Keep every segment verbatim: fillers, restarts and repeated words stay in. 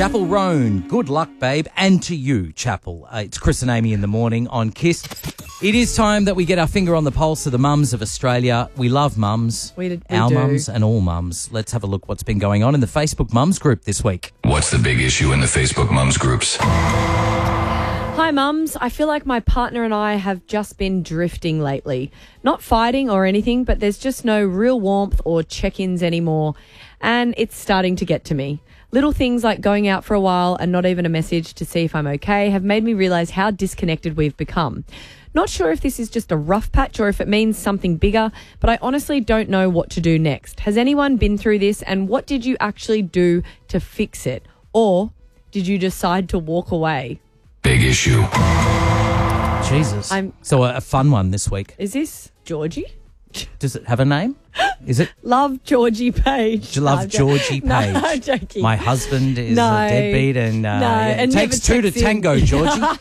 Chapel Roan, good luck, babe. And to you, Chapel. Uh, it's Chris and Amy in the morning on Kiss. It is time that we get our finger on the pulse of the mums of Australia. We love mums. We, we our do. mums and all mums. Let's have a look what's been going on in the Facebook mums group this week. What's the big issue in the Facebook mums groups? Hi, mums. I feel like my partner and I have just been drifting lately. Not fighting or anything, but there's just no real warmth or check-ins anymore. And it's starting to get to me. Little things like going out for a while and not even a message to see if I'm okay have made me realise how disconnected we've become. Not sure if this is just a rough patch or if it means something bigger, but I honestly don't know what to do next. Has anyone been through this, and what did you actually do to fix it? Or did you decide to walk away? Big issue. Jesus. I'm- so a, a fun one this week. Is this Georgie? Does it have a name? Is it? Love Georgie Page. Do you love No, I'm jo- Georgie Page? No, I'm joking. My husband is No. a deadbeat and uh, No, it and takes never two to texts in. tango, Georgie.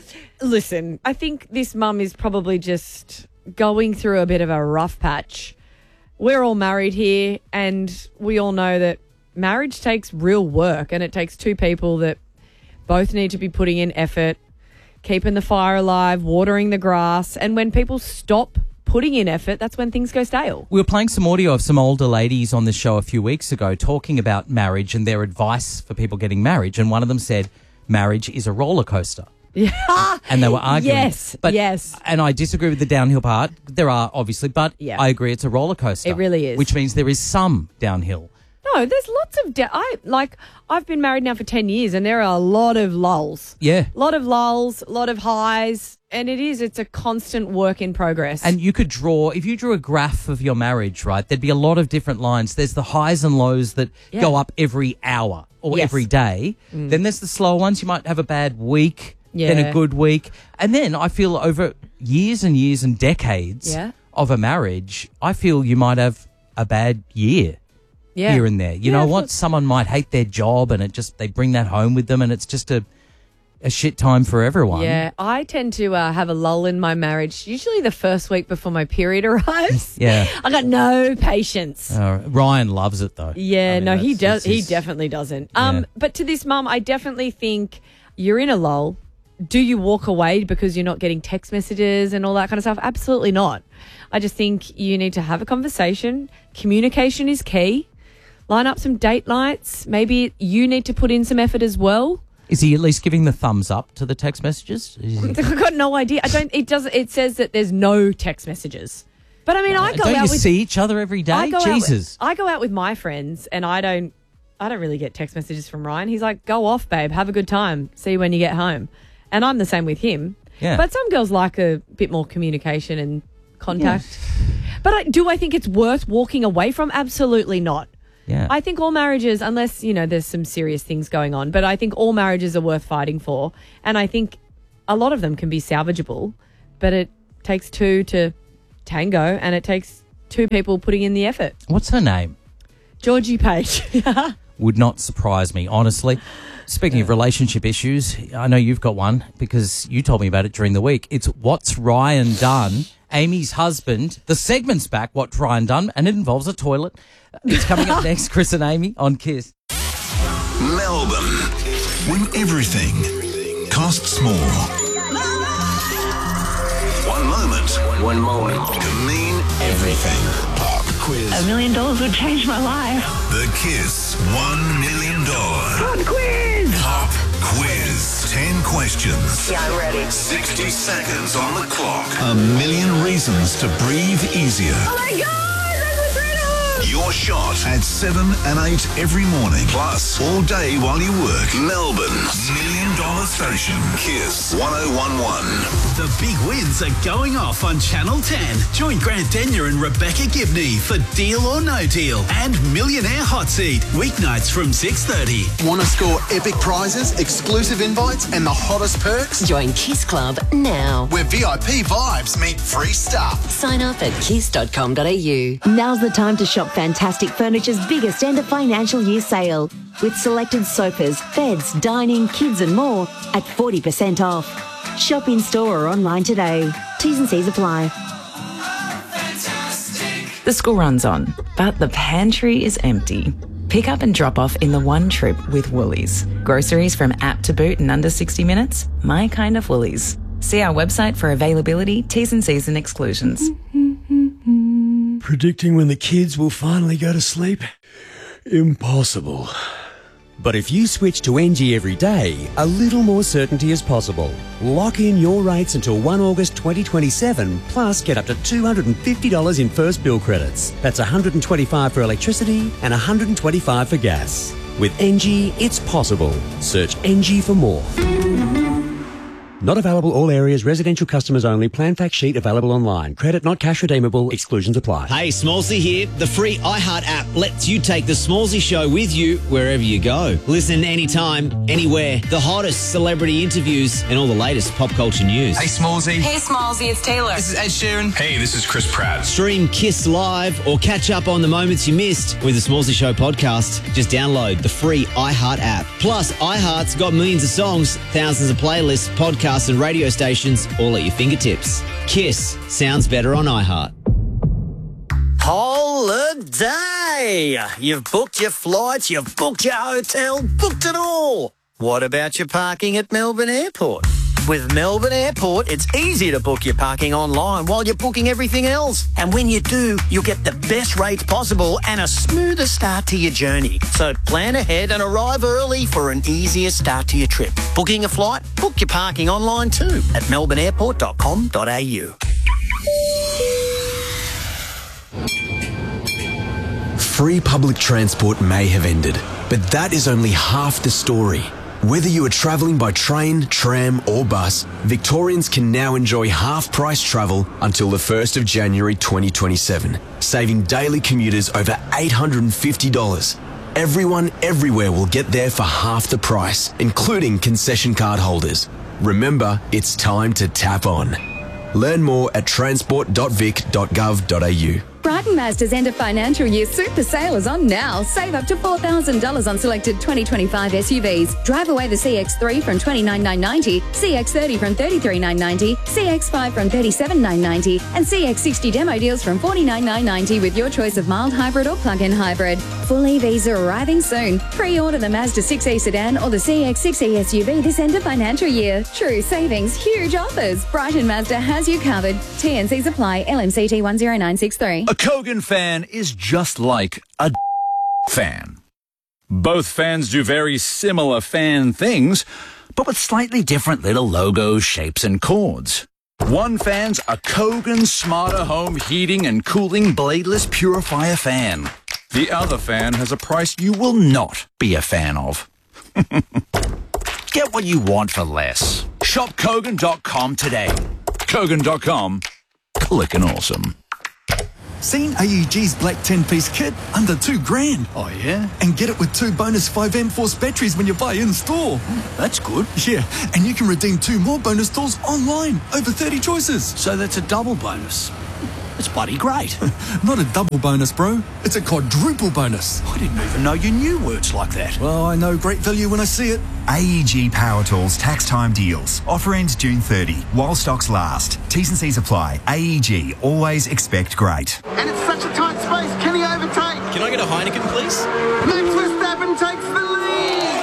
Listen, I think this mum is probably just going through a bit of a rough patch. We're all married here, and we all know that marriage takes real work, and it takes two people that both need to be putting in effort, keeping the fire alive, watering the grass, and when people stop putting in effort, that's when things go stale. We were playing some audio of some older ladies on the show a few weeks ago talking about marriage and their advice for people getting married, and one of them said marriage is a roller coaster. Yeah. And they were arguing. Yes, but, yes. And I disagree with the downhill part. There are, obviously, but Yeah. I agree it's a roller coaster. It really is. Which means there is some downhill. No, there's lots of... Da- I like. I've been married now for ten years, and there are a lot of lulls. Yeah. A lot of lulls, a lot of highs, and it is. It's a constant work in progress. And you could draw, if you drew a graph of your marriage, right, there'd be a lot of different lines. There's the highs and lows that Yeah. go up every hour or Yes. every day. Mm. Then there's the slower ones. You might have a bad week, then Yeah. a good week. And then I feel over years and years and decades Yeah. of a marriage, I feel you might have a bad year. yeah. Here and there. You Yeah, know of what? course. Someone might hate their job and it just they bring that home with them and it's just a a shit time for everyone. Yeah, I tend to uh, have a lull in my marriage, usually the first week before my period arrives. Yeah. I got no patience. Uh, Ryan loves it though. Yeah, I mean, no, he that's- does. it's He his- definitely doesn't. Um, Yeah. but to this mum, I definitely think you're in a lull. Do you walk away because you're not getting text messages and all that kind of stuff? Absolutely not. I just think you need to have a conversation. Communication is key. Line up some date nights. Maybe you need to put in some effort as well. Is he at least giving the thumbs up to the text messages? Is he- I've got no idea. I don't. It does. It says that there's no text messages. But I mean, I go Don't out you with. see each other every day? I go Jesus. Out with, I go out with my friends, and I don't. I don't really get text messages from Ryan. He's like, "Go off, babe. Have a good time. See you when you get home." And I'm the same with him. Yeah. But some girls like a bit more communication and contact. But I, do I think it's worth walking away from? Absolutely not. Yeah. I think all marriages, unless, you know, there's some serious things going on, but I think all marriages are worth fighting for. And I think a lot of them can be salvageable, but it takes two to tango and it takes two people putting in the effort. What's her name? Georgie Page. Would not surprise me, honestly. Speaking of relationship issues, I know you've got one because you told me about it during the week. It's What's Ryan Done? Amy's husband. The segment's back, What's Ryan Done? And it involves a toilet. It's coming up next, Chris and Amy on Kiss. Melbourne, when everything costs more. One moment, one moment can mean everything. Pop quiz. A million dollars would change my life. The Kiss One Million Dollar Pop quiz! Pop Quiz. Ten questions. Yeah, I'm ready. Sixty seconds on the clock. A million reasons to breathe easier. Oh my God, that's a freedom! Your shot at seven and eight every morning. Plus, all day while you work. Melbourne's Million Dollar Station. Kiss one oh one one. The big wins are going off on Channel ten. Join Grant Denyer and Rebecca Gibney for Deal or No Deal and Millionaire Hot Seat. Weeknights from six thirty. Want to score epic prizes, exclusive invites, and the hottest perks? Join Kiss Club now. Where V I P vibes meet free stuff. Sign up at kiss dot com dot a u. Now's the time to shop Fantastic Furniture's biggest end of financial year sale with selected sofas, beds, dining, kids and more at forty percent off. Shop in store or online today. T's and C's apply. The school run's on, but the pantry is empty. Pick up and drop off in the one trip with Woolies. Groceries from app to boot in under sixty minutes? My kind of Woolies. See our website for availability, T's and C's and exclusions. Predicting when the kids will finally go to sleep? Impossible. But if you switch to N G every day, a little more certainty is possible. Lock in your rates until the first of August twenty twenty-seven, plus get up to two hundred fifty dollars in first bill credits. That's one hundred twenty-five dollars for electricity and one hundred twenty-five dollars for gas. With N G, it's possible. Search N G for more. Not available all areas, residential customers only. Plan fact sheet available online. Credit not cash redeemable. Exclusions apply. Hey, Smallsy here. The free iHeart app lets you take the Smallsy show with you wherever you go. Listen anytime, anywhere. The hottest celebrity interviews and all the latest pop culture news. Hey, Smallsy. Hey, Smallsy, it's Taylor. This is Ed Sheeran. Hey, this is Chris Pratt. Stream Kiss Live or catch up on the moments you missed with the Smallsy Show podcast. Just download the free iHeart app. Plus, iHeart's got millions of songs, thousands of playlists, podcasts and radio stations all at your fingertips. Kiss sounds better on iHeart. Holiday! You've booked your flights, you've booked your hotel, booked it all. What about your parking at Melbourne Airport? With Melbourne Airport, it's easy to book your parking online while you're booking everything else. And when you do, you'll get the best rates possible and a smoother start to your journey. So plan ahead and arrive early for an easier start to your trip. Booking a flight? Book your parking online too at melbourne airport dot com dot a u. Free public transport may have ended, but that is only half the story. Whether you are travelling by train, tram or bus, Victorians can now enjoy half-price travel until the first of January twenty twenty-seven, saving daily commuters over eight hundred fifty dollars. Everyone everywhere will get there for half the price, including concession card holders. Remember, it's time to tap on. Learn more at transport dot vic dot gov dot a u. Brighton Mazda's end of financial year super sale is on now. Save up to four thousand dollars on selected twenty twenty-five S U Vs. Drive away the C X three from twenty-nine thousand nine hundred ninety dollars, C X thirty from thirty-three thousand nine hundred ninety dollars, C X five from thirty-seven thousand nine hundred ninety dollars, and C X sixty demo deals from forty-nine thousand nine hundred ninety dollars with your choice of mild hybrid or plug-in hybrid. Full E Vs are arriving soon. Pre-order the Mazda six E sedan or the C X six E S U V this end of financial year. True savings, huge offers. Brighton Mazda has you covered. T N Cs apply. L M C T one zero nine six three. A Kogan fan is just like a fan. Both fans do very similar fan things, but with slightly different little logos, shapes, and chords. One fan's a Kogan Smarter Home Heating and Cooling Bladeless Purifier fan. The other fan has a price you will not be a fan of. Get what you want for less. Shop Kogan dot com today. Kogan dot com. Clickin' awesome. Seen A E G's black ten-piece kit? Under two grand. Oh, yeah? And get it with two bonus five amp force batteries when you buy in-store. That's good. Yeah, and you can redeem two more bonus tools online. Over thirty choices. So that's a double bonus. It's bloody great. Not a double bonus, bro. It's a quadruple bonus. I didn't even know you knew words like that. Well, I know great value when I see it. A E G Power Tools tax time deals. Offer ends June thirtieth while stocks last. T's and C's apply. A E G, always expect great. And it's such a tight space. Can he overtake? Can I get a Heineken, please? Max Verstappen takes the lead.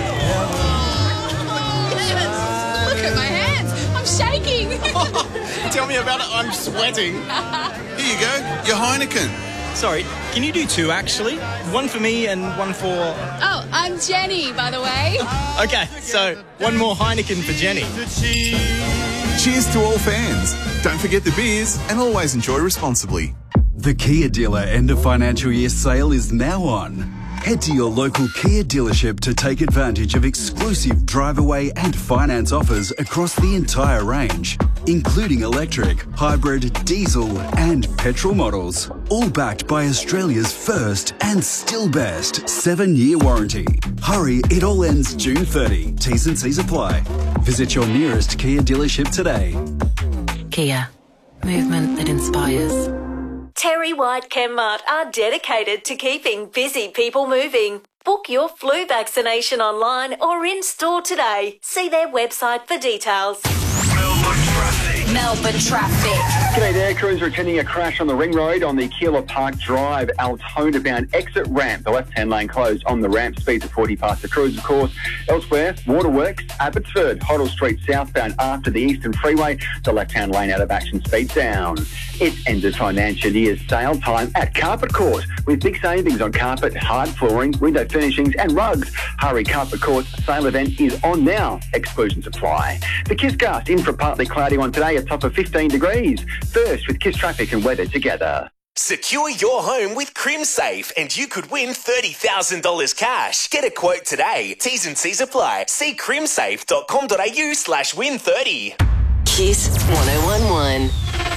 Look at my hands. I'm shaking. Tell me about it. I'm sweating. Here you go. Your Heineken. Sorry, can you do two, actually? One for me and one for... Oh, I'm Jenny, by the way. Okay, so one more Heineken for Jenny. Cheers to all fans. Don't forget the beers and always enjoy responsibly. The Kia Dealer end of financial year sale is now on. Head to your local Kia dealership to take advantage of exclusive drive-away and finance offers across the entire range, including electric, hybrid, diesel and petrol models, all backed by Australia's first and still best seven-year warranty. Hurry, it all ends June thirtieth. T's and C's apply. Visit your nearest Kia dealership today. Kia. Movement that inspires. Terry White Chemmart are dedicated to keeping busy people moving. Book your flu vaccination online or in store today. See their website for details. Melbourne traffic. Melbourne traffic. G'day there, crews are attending a crash on the ring road on the Keilor Park Drive, Altona bound exit ramp. The left-hand lane closed on the ramp, speeds of forty past the cruise, of course. Elsewhere, Waterworks, Abbotsford, Hoddle Street southbound after the Eastern Freeway. The left-hand lane out of action, speed down. It's end of financial year's sale time at Carpet Court with big savings on carpet, hard flooring, window furnishings and rugs. Hurry, Carpet Court's sale event is on now. Exclusions apply. The Kisscast in for a partly cloudy one today, a top of fifteen degrees. First with Kiss traffic and weather together. Secure your home with CrimSafe and you could win thirty thousand dollars cash. Get a quote today. T's and C's apply. See crimsafe dot com dot a u slash win thirty. Kiss one oh one one.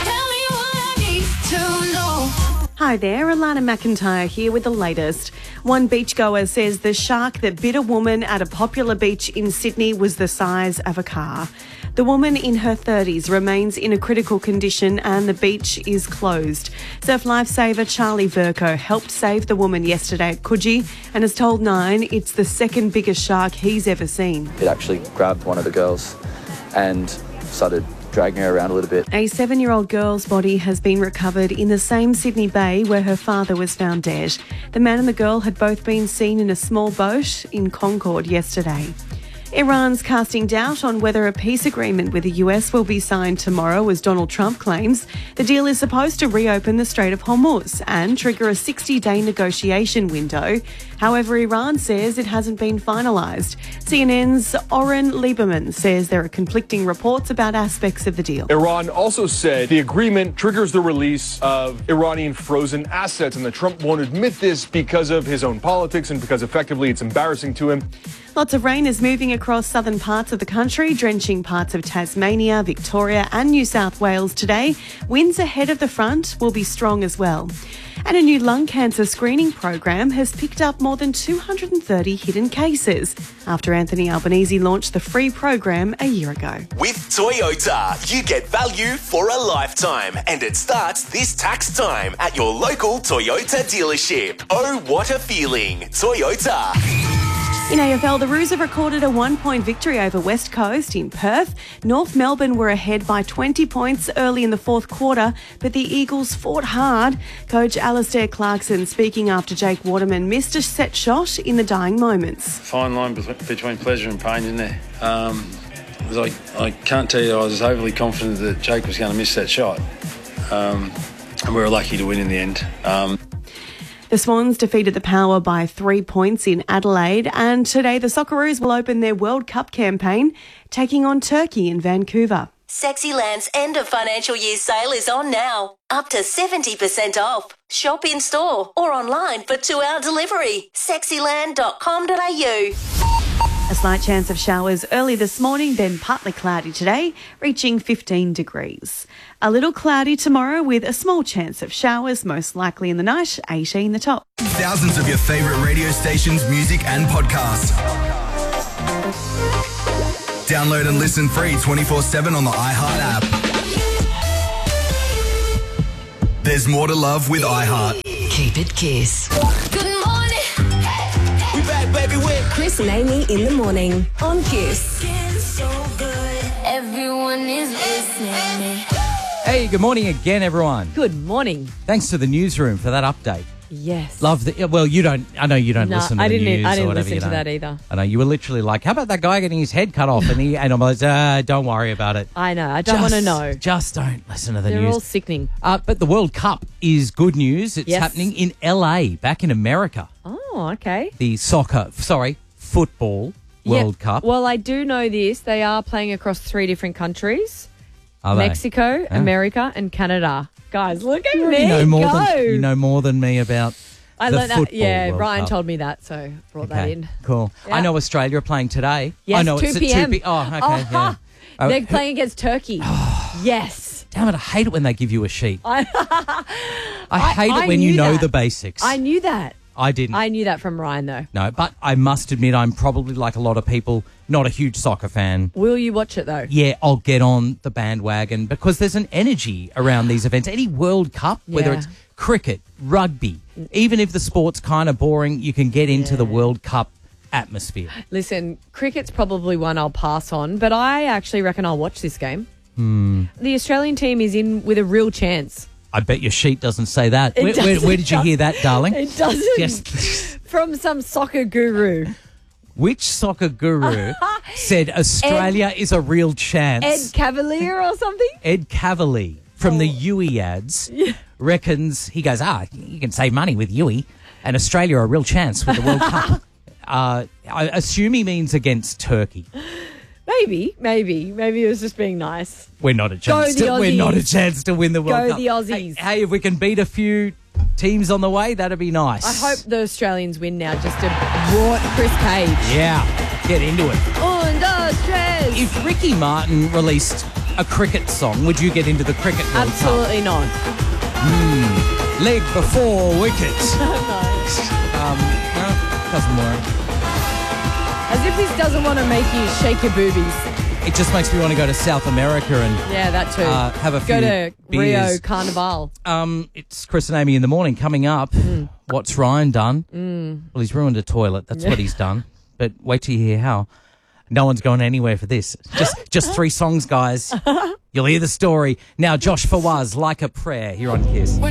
Hi there, Alana McIntyre here with the latest. One beachgoer says the shark that bit a woman at a popular beach in Sydney was the size of a car. The woman in her thirties remains in a critical condition and the beach is closed. Surf lifesaver Charlie Verco helped save the woman yesterday at Coogee and has told Nine it's the second biggest shark he's ever seen. It actually grabbed one of the girls and started dragging her around a little bit. A seven-year-old girl's body has been recovered in the same Sydney Bay where her father was found dead. The man and the girl had both been seen in a small boat in Concord yesterday. Iran's casting doubt on whether a peace agreement with the U S will be signed tomorrow, as Donald Trump claims. The deal is supposed to reopen the Strait of Hormuz and trigger a sixty-day negotiation window. However, Iran says it hasn't been finalised. C N N's Oren Lieberman says there are conflicting reports about aspects of the deal. Iran also said the agreement triggers the release of Iranian frozen assets, and that Trump won't admit this because of his own politics and because effectively it's embarrassing to him. Lots of rain is moving across southern parts of the country, drenching parts of Tasmania, Victoria and New South Wales today. Winds ahead of the front will be strong as well. And a new lung cancer screening program has picked up more than two hundred thirty hidden cases after Anthony Albanese launched the free program a year ago. With Toyota, you get value for a lifetime, and it starts this tax time at your local Toyota dealership. Oh, what a feeling. Toyota. In A F L, the Roos have recorded a one-point victory over West Coast in Perth. North Melbourne were ahead by twenty points early in the fourth quarter, but the Eagles fought hard. Coach Alistair Clarkson, speaking after Jake Waterman missed a set shot in the dying moments. Fine line between pleasure and pain, isn't there? Um, I, I can't tell you I was overly confident that Jake was going to miss that shot. Um, and we were lucky to win in the end. Um, The Swans defeated the Power by three points in Adelaide, and today the Socceroos will open their World Cup campaign, taking on Turkey in Vancouver. Sexyland's end of financial year sale is on now. Up to seventy percent off. Shop in store or online for two-hour delivery. sexyland dot com dot a u. A slight chance of showers early this morning, then partly cloudy today, reaching fifteen degrees. A little cloudy tomorrow with a small chance of showers, most likely in the night, eighteen the top. Thousands of your favourite radio stations, music and podcasts. Download and listen free twenty-four seven on the iHeart app. There's more to love with iHeart. Keep it Kiss. Good morning. We back, baby, with Chris and Amy in the morning on Kiss. Everyone is listening. Hey, good morning again, everyone. Good morning. Thanks to the newsroom for that update. Yes. Love the. Well, you don't. I know you don't No, listen to I the didn't- news I didn't or whatever. listen you to don't. that either. I know you were literally like, "How about that guy getting his head cut off?" And he and I'm like, uh, "Don't worry about it." I know. I don't want to Just- know. Just don't listen to the They're news. all sickening. Uh, but the World Cup is good news. It's Yes. happening in L A, back in America. Oh, okay. The soccer, sorry, football World Yeah. Cup. Well, I do know this. They are playing across three different countries. Are they? Mexico, Yeah. America and Canada. Guys, look at You me. know more Go. than you know more than me about. I the learned that. football Yeah, World Ryan Cup. told me that, so brought that Okay, in. cool. Yeah. I know Australia are playing today. Yes, I know two it's p.m. at two p.m. Oh, okay. Oh, yeah. Oh, They're who- playing against Turkey. Yes. Damn it, I hate it when they give you a sheet. I, I hate I it when you knew know that. the basics. I knew that. I didn't. I knew that from Ryan, though. No, but I must admit I'm probably like a lot of people, not a huge soccer fan. Will you watch it, though? Yeah, I'll get on the bandwagon because there's an energy around these events. Any World Cup, whether Yeah. it's cricket, rugby, even if the sport's kind of boring, you can get into the World Cup atmosphere. Listen, cricket's probably one I'll pass on, but I actually reckon I'll watch this game. Hmm. The Australian team is in with a real chance. I bet your sheet doesn't say that. It Where, where, doesn't. where did you hear that, darling? It doesn't. Just, From some soccer guru. which soccer guru said Australia is a real chance? Ed Cavalier or something? Ed Cavalier from the Yui ads reckons, he goes, ah, you can save money with Yui, and Australia are a real chance with the World Cup. Uh, I assume he means against Turkey. Maybe, maybe. Maybe it was just being nice. We're not a chance. the To, we're not a Aussies. chance to win the World Go Cup. the Aussies. Hey, hey, if we can beat a few teams on the way, that'd be nice. I hope the Australians win now just to rort Chris Cage. Yeah, get into it. Un, dos, tres. If Ricky Martin released a cricket song, would you get into the cricket World Absolutely Cup? not. Hmm. Leg before wicket. No. Um, no, doesn't work. As if this doesn't want to make you shake your boobies. It just makes me want to go to South America and Yeah, that too. uh, have a few Go to Rio beers. Carnival. Um, it's Chris and Amy in the morning coming up. What's Ryan done? Mm. Well, he's ruined a toilet. That's Yeah. what he's done. But wait till you hear how. No one's going anywhere for this. Just just three songs, guys. You'll hear the story. Now, Josh Fawaz, Like a Prayer, here on Kiss.